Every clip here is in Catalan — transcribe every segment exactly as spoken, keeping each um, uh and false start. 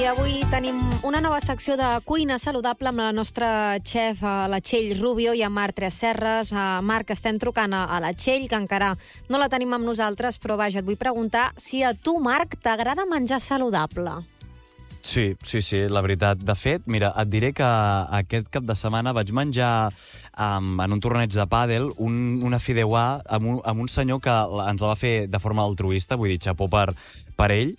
avui tenim una nova secció de cuina saludable amb la nostra xef, la Txell Rubio, i amb Marc Tresserras. Marc, estem trucant a la Txell, que encara no la tenim amb nosaltres, però vaja, et vull preguntar si a tu, Marc, t'agrada menjar saludable. Sí, sí, sí, la veritat. De fet, mira, et diré que aquest cap de setmana vaig menjar um, en un torneig de pàdel un, una fideuà amb un, amb un senyor que ens la va fer de forma altruista, vull dir, xapó per, per ell,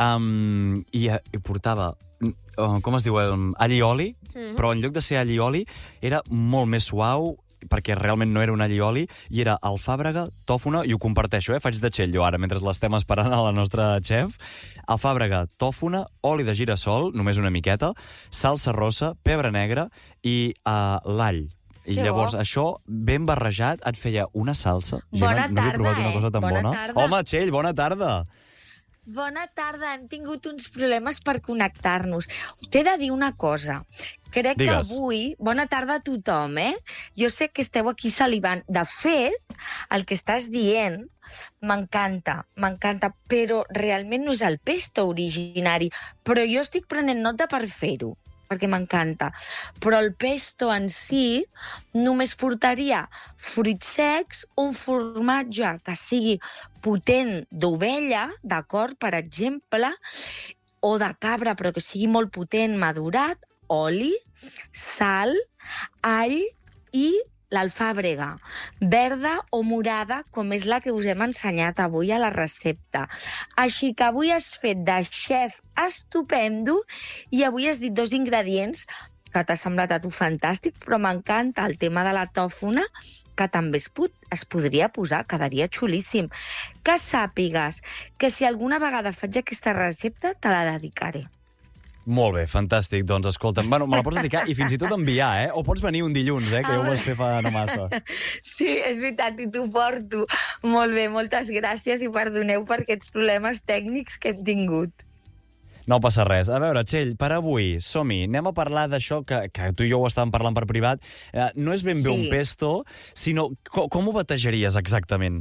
um, i, i portava, uh, com es diu, um, all i oli, mm-hmm. però en lloc de ser all i oli era molt més suau, perquè realment no era un all i oli, i era alfàbrega, tòfona, i ho comparteixo, eh? Faig de Txell jo ara, mentre l'estem esperant a la nostra xef. Alfàbrega, tòfona, oli de girassol, només una miqueta, salsa rossa, pebre negre i uh, l'all. I que llavors, bo. Això, ben barrejat, et feia una salsa. Bona Gemma, no tarda, havia provat una eh? cosa tan Bona bona. tarda. Home, Txell, bona tarda. Bona tarda, hem tingut uns problemes per connectar-nos. T'he de dir una cosa. Crec Digues. que avui... Bona tarda a tothom, eh? Jo sé que esteu aquí salivant. De fet, el que estàs dient m'encanta, m'encanta, però realment no és el pesto originari. Però jo estic prenent nota per fer-ho, perquè m'encanta. Però el pesto en si només portaria fruits secs, un formatge que sigui potent d'ovella, d'acord, per exemple, o de cabra, però que sigui molt potent, madurat, oli, sal, all i l'alfàbrega, verda o morada, com és la que us hem ensenyat avui a la recepta. Així que avui has fet de xef estupendo i avui has dit dos ingredients que t'ha semblat a tu fantàstic, però m'encanta el tema de la tòfona, que també es, pot, es podria posar, quedaria xulíssim. Que sàpigues que si alguna vegada faig aquesta recepta, te la dedicaré. Molt bé, fantàstic. Doncs escolta'm, bueno, me la pots dedicar i fins i tot enviar, eh? O pots venir un dilluns, eh? Que ja ho vas fer fa no massa. Sí, és veritat, i t'ho porto. Molt bé, moltes gràcies i perdoneu per aquests problemes tècnics que hem tingut. No passa res. A veure, Txell, per avui, som-hi. Anem a parlar d'això que, que tu i jo ho estàvem parlant per privat. Eh, no és ben bé Sí. un pesto, sinó com, com ho batejaries exactament?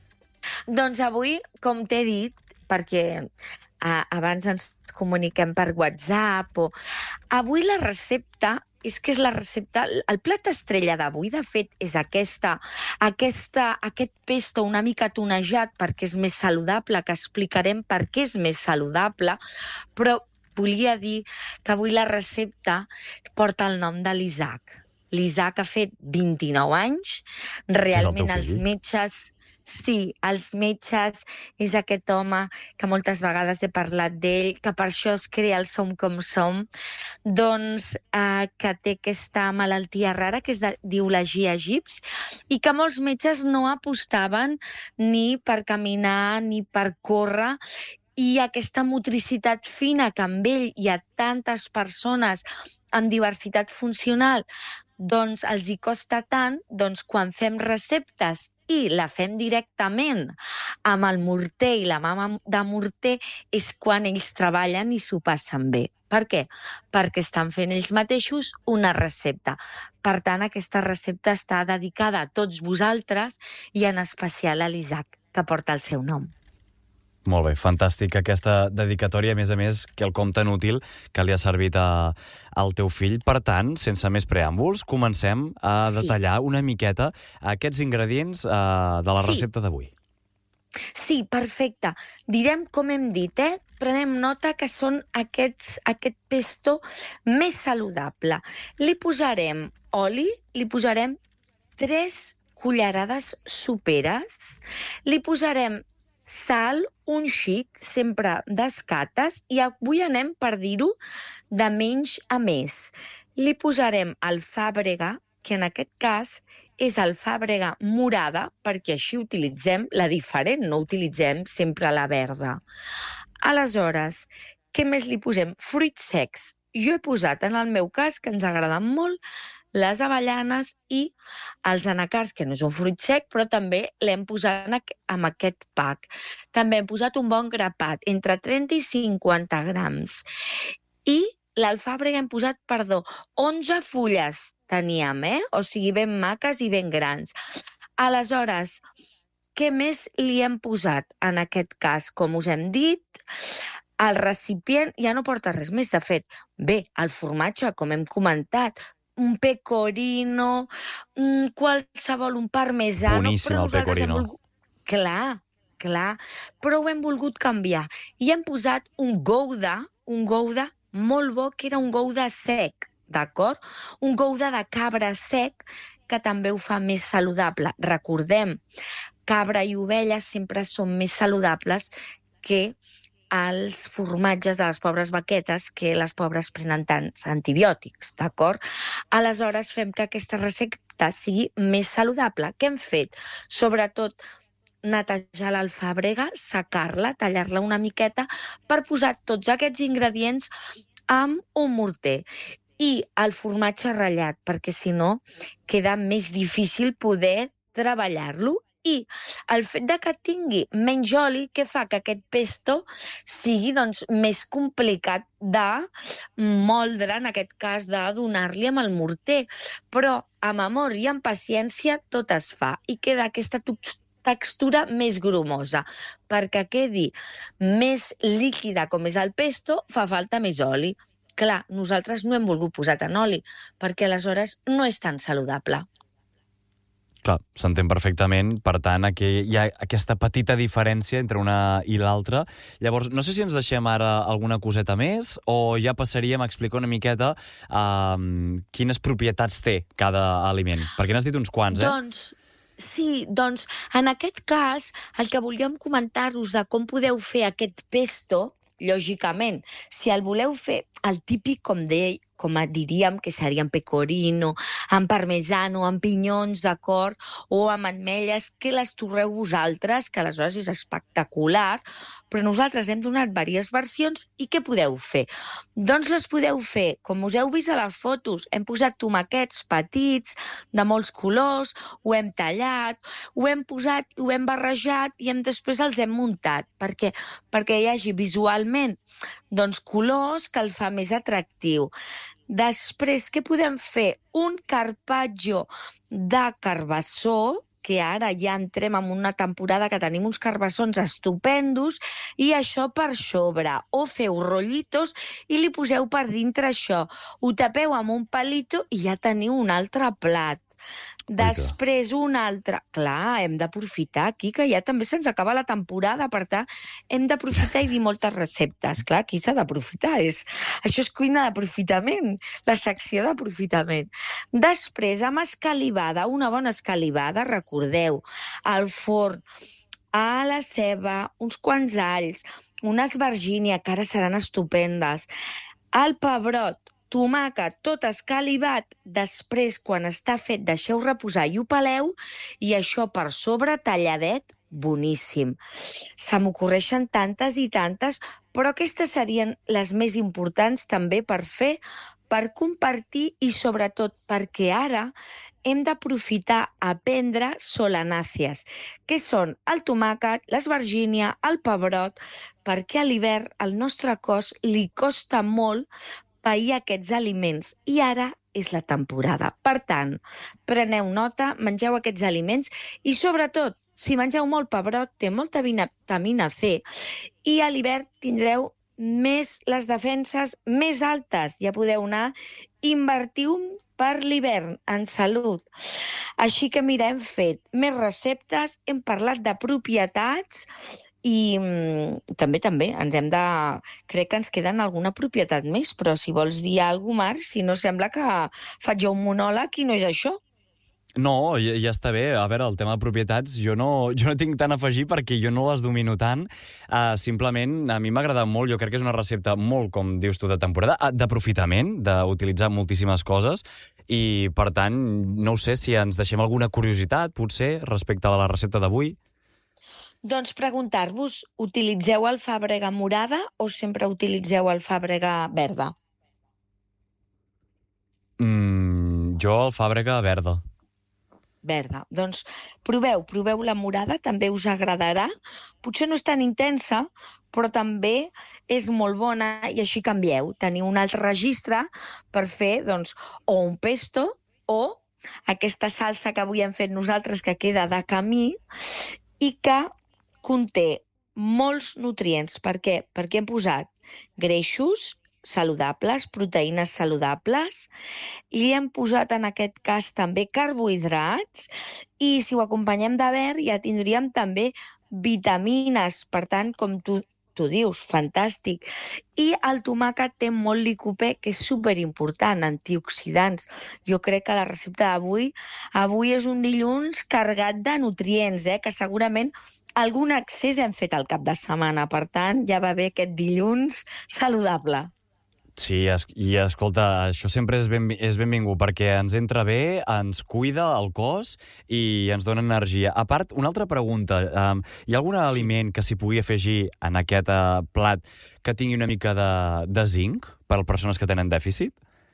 Doncs avui, com t'he dit, perquè a, abans ens comuniquem per WhatsApp, o... avui la recepta és que és la recepta... El plat estrella d'avui, de fet, és aquesta, aquesta, aquest pesto una mica tonejat perquè és més saludable, que explicarem per què és més saludable, però volia dir que avui la recepta porta el nom de l'Isaac. L'Isaac ha fet vint-i-nou anys, realment els metges... Sí, els metges, és aquest home que moltes vegades he parlat d'ell, que per això es crea el Som com som, doncs eh, que té aquesta malaltia rara que es de, diu la G I A Gibbs, i que molts metges no apostaven ni per caminar ni per córrer, i aquesta motricitat fina que amb ell hi ha tantes persones amb diversitat funcional, doncs els hi costa tant, doncs quan fem receptes i la fem directament amb el morter i la mama de morter és quan ells treballen i s'ho passen bé. Per què? Perquè estan fent ells mateixos una recepta. Per tant, aquesta recepta està dedicada a tots vosaltres i en especial a l'Isaac, que porta el seu nom. Molt bé, fantàstic aquesta dedicatòria, a més a més, que el com tan útil que li ha servit a, al teu fill. Per tant, sense més preàmbuls, comencem a Sí. detallar una miqueta aquests ingredients eh, de la Sí. recepta d'avui. Sí, perfecte. Direm, com hem dit, eh? Prenem nota que són aquests, aquest pesto més saludable. Li posarem oli, li posarem tres cullerades soperes, li posarem sal, un xic, sempre d'escates, i avui anem, per dir-ho, de menys a més. Li posarem alfàbrega, que en aquest cas és alfàbrega morada, perquè així utilitzem la diferent, no utilitzem sempre la verda. Aleshores, què més li posem? Fruits secs. Jo he posat, en el meu cas, que ens agraden molt, les avellanes i els anacards, que no és un fruit sec, però també l'hem posat amb aquest pack. També hem posat un bon grapat, entre trenta i cinquanta grams. I l'alfàbrega hem posat, perdó, onze fulles teníem, eh? O sigui, ben maques i ben grans. Aleshores, què més li hem posat en aquest cas? Com us hem dit, el recipient ja no porta res més. De fet, bé, el formatge, com hem comentat, un pecorino, un qualsevol, un parmesano... Boníssim el pecorino. Volgut... Clar, clar, però ho hem volgut canviar. I hem posat un gouda, un gouda molt bo, que era un gouda sec, d'acord? Un gouda de cabra sec, que també ho fa més saludable. Recordem, cabra i ovella sempre són més saludables que els formatges de les pobres vaquetes, que les pobres prenen tants antibiòtics, d'acord? Aleshores fem que aquesta recepta sigui més saludable. Què hem fet? Sobretot netejar l'alfàbrega, secar-la, tallar-la una miqueta per posar tots aquests ingredients amb un morter. I el formatge ratllat, perquè si no queda més difícil poder treballar-lo. I el fet de que tingui menys oli, que fa que aquest pesto sigui doncs, més complicat de moldre, en aquest cas de donar-li amb el morter. Però amb amor i amb paciència tot es fa i queda aquesta textura més grumosa. Perquè quedi més líquida com és el pesto, fa falta més oli. Clar, nosaltres no hem volgut posar tant oli, perquè aleshores no és tan saludable. Clar, s'entén perfectament. Per tant, aquí hi ha aquesta petita diferència entre una i l'altra. Llavors, no sé si ens deixem ara alguna coseta més o ja passaríem a explicar una miqueta um, quines propietats té cada aliment. Perquè n'has dit uns quants, eh? Doncs, sí, doncs, en aquest cas, el que volíem comentar-vos de com podeu fer aquest pesto, lògicament, si el voleu fer el típic, com deia, com diríem que seria amb pecorino, amb parmesano, amb pinyons, d'acord, o amb ametlles, que les torreu vosaltres, que aleshores és espectacular, però nosaltres hem donat diverses versions i què podeu fer? Doncs les podeu fer, com us heu vist a les fotos, hem posat tomaquets petits, de molts colors, ho hem tallat, ho hem posat, ho hem barrejat i hem, després els hem muntat, perquè, perquè hi hagi visualment doncs, colors que el fa més atractiu. Després, què podem fer? Un carpaccio de carbassó, que ara ja entrem en una temporada que tenim uns carbassons estupendos, i això per sobre. O feu rotllitos i li poseu per dintre això. Ho tapeu amb un palito i ja teniu un altre plat. Després un altre... Clar, hem d'aprofitar aquí, que ja també se'ns acaba la temporada, per tant, hem d'aprofitar i dir moltes receptes. Clar, aquí s'ha d'aprofitar. És... Això és cuina d'aprofitament, la secció d'aprofitament. Després, amb escalivada, una bona escalivada, recordeu, al forn, a la ceba, uns quants alls, una esvergínia, que ara seran estupendes, el pebrot, tomàquet, tot escalivat, després, quan està fet, deixeu reposar i ho peleu, i això per sobre talladet, boníssim. Se m'ocorreixen tantes i tantes, però aquestes serien les més importants també per fer, per compartir i sobretot perquè ara hem d'aprofitar a prendre solanàcies, que són el tomàquet, l'esvergínia, el pebrot, perquè a l'hivern al nostre cos li costa molt pair aquests aliments i ara és la temporada. Per tant, preneu nota, mengeu aquests aliments i sobretot, si mengeu molt pebrot, té molta vitamina C i a l'hivern tindreu més les defenses més altes. Ja podeu anar, invertiu per l'hivern en salut. Així que mira, hem fet més receptes, hem parlat de propietats i mm, també, també, ens hem de... Crec que ens queden alguna propietat més, però si vols dir alguna cosa, Marc, si no sembla que faig jo un monòleg i no és això. No, ja, ja està bé. A veure, el tema de propietats jo no, jo no tinc tant a afegir perquè jo no les domino tant. Uh, simplement, a mi m'ha agradat molt. Jo crec que és una recepta molt, com dius tu, de temporada, d'aprofitament, d'utilitzar moltíssimes coses. I, per tant, no ho sé si ens deixem alguna curiositat, potser, respecte a la recepta d'avui. Doncs preguntar-vos, utilitzeu alfàbrega morada o sempre utilitzeu alfàbrega verda? Mm, jo alfàbrega verda. Verda. Doncs proveu, proveu la morada, també us agradarà. Potser no és tan intensa, però també és molt bona i així canvieu. Teniu un altre registre per fer, doncs, o un pesto o aquesta salsa que avui hem fet nosaltres que queda de camí i que conté molts nutrients. Per què? Perquè hem posat greixos saludables, proteïnes saludables, i hem posat en aquest cas també carbohidrats, i si ho acompanyem de verd ja tindríem també vitamines, per tant, com tu, tu dius, fantàstic. I el tomàquet té molt licopè, que és superimportant, antioxidants. Jo crec que la recepta d'avui avui és un dilluns carregat de nutrients, eh? Que segurament algun excés hem fet al cap de setmana. Per tant, ja va bé aquest dilluns saludable. Sí, es, i escolta, això sempre és, ben, és benvingut, perquè ens entra bé, ens cuida el cos i ens dona energia. A part, una altra pregunta. Um, hi ha algun aliment que s'hi pugui afegir en aquest uh, plat que tingui una mica de, de zinc per a les persones que tenen dèficit?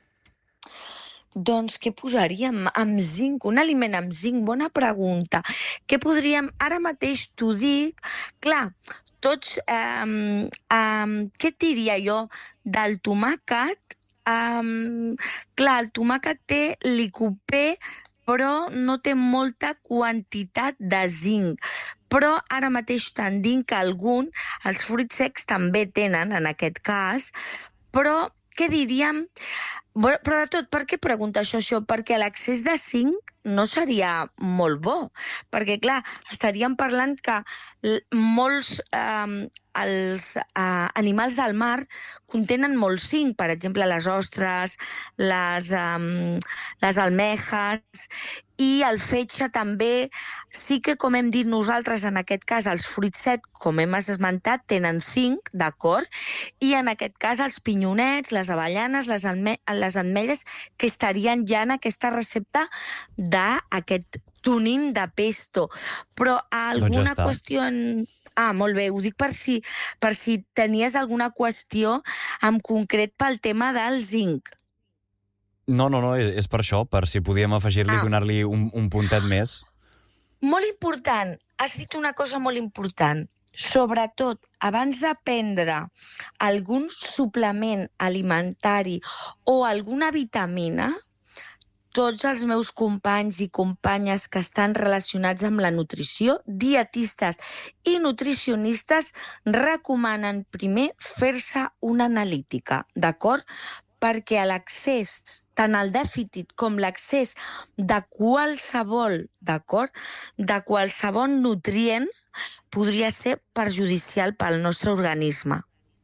Doncs què posaríem amb zinc? Un aliment amb zinc? Bona pregunta. Què podríem... Ara mateix t'ho dic... Clar, tots... Um, um, què et diria jo del tomàquet? Um, clar, el tomàquet té licopè, però no té molta quantitat de zinc. Però ara mateix te'n dic que algun, els fruits secs també tenen, en aquest cas, però què diríem? Però de tot, per què pregunta això, això? Perquè l'excés de zinc no seria molt bo, perquè, clar, estaríem parlant que molts eh, els eh, animals del mar contenen molt zinc, per exemple, les ostres, les, eh, les almejes, i el fetge també. Sí que, com hem dit nosaltres, en aquest cas, els fruits secs, com hem esmentat, tenen zinc, d'acord? I en aquest cas, els pinyonets, les avellanes, les, alme les ametlles, que estarien ja en aquesta recepta d'aquest tunin de pesto. Però alguna doncs ja qüestió... En... Ah, molt bé, ho dic per si, per si tenies alguna qüestió en concret pel tema del zinc. No, no, no, és per això, per si podíem afegir-li, ah. donar-li un, un puntet més. Molt important, has dit una cosa molt important. Sobretot, abans de prendre algun suplement alimentari o alguna vitamina, tots els meus companys i companyes que estan relacionats amb la nutrició, dietistes i nutricionistes, recomanen primer fer-se una analítica, d'acord? Perquè l'accés, tant el dèficit com l'accés de qualsevol, d'acord, de qualsevol nutrient podria ser perjudicial pel nostre organisme.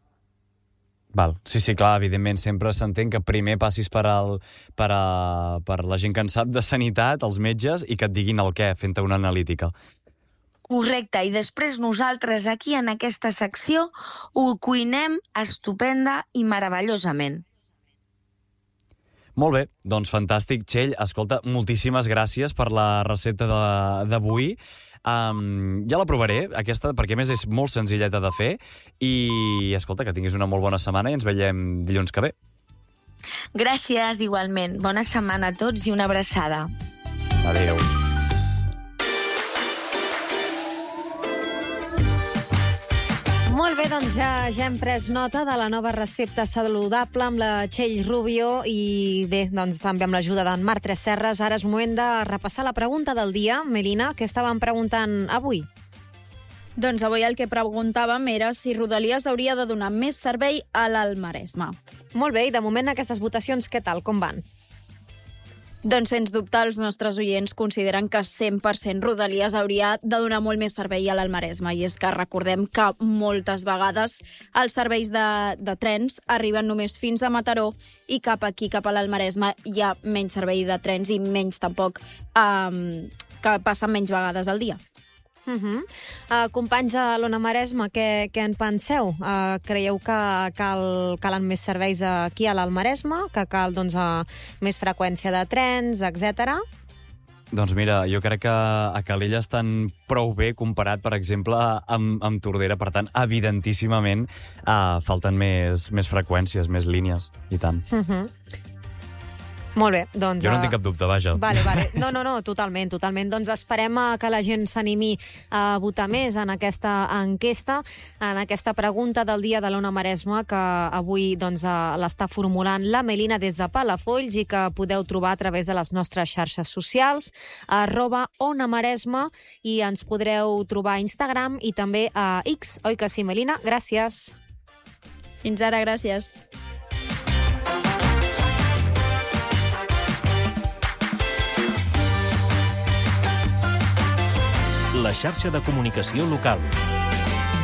Val. Sí, sí, clar, evidentment, sempre s'entén que primer passis per, el, per, a, per la gent que en sap de sanitat, els metges, i que et diguin el què, fent-te una analítica. Correcte, i després nosaltres aquí en aquesta secció ho cuinem estupenda i meravellosament. Molt bé, doncs fantàstic, Txell. Escolta, moltíssimes gràcies per la recepta d'avui. Um, ja la provaré, aquesta, perquè a més és molt senzilleta de fer. I, escolta, que tinguis una molt bona setmana i ens veiem dilluns que ve. Gràcies, igualment. Bona setmana a tots i una abraçada. Adéu. Molt bé, doncs ja, ja hem pres nota de la nova recepta saludable amb la Txell Rubio i bé, doncs també amb l'ajuda d'en Marc Tresserras. Ara és moment de repassar la pregunta del dia. Melina, què estàvem preguntant avui? Doncs avui el que preguntàvem era si Rodalies hauria de donar més servei a l'Alt Maresme. Molt bé, i de moment aquestes votacions què tal, com van? Doncs, sens dubte, els nostres oients consideren que cent per cent Rodalies hauria de donar molt més servei a l'Alt Maresme. I és que recordem que moltes vegades els serveis de, de trens arriben només fins a Mataró i cap aquí, cap a l'Alt Maresme, hi ha menys servei de trens i menys tampoc um, que passen menys vegades al dia. Uh -huh. uh, companys de l'Ona Maresme, què, què en penseu? Uh, creieu que cal, calen més serveis aquí a l'Alt Maresme, que cal doncs, uh, més freqüència de trens, etcètera? Doncs mira, jo crec que a Calella estan prou bé comparat, per exemple, amb, amb Tordera. Per tant, evidentíssimament, uh, falten més, més freqüències, més línies, i tant. Uh -huh. Molt bé, doncs... Jo no en tinc cap dubte, vaja. Vale, vale. No, no, no, totalment, totalment. Doncs esperem que la gent s'animi a votar més en aquesta enquesta, en aquesta pregunta del dia de l'Ona Maresma, que avui doncs, l'està formulant la Melina des de Palafolls i que podeu trobar a través de les nostres xarxes socials, arroba Ona Maresma, i ens podreu trobar a Instagram i també a X. Oi que sí, Melina? Gràcies. Fins ara, gràcies. La xarxa de comunicació local.